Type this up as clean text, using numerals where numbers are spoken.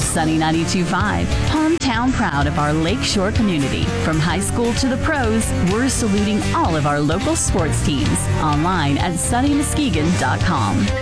Sunny 92.5, hometown proud of our Lakeshore community. From high school to the pros, we're saluting all of our local sports teams. Online at sunnymuskegon.com.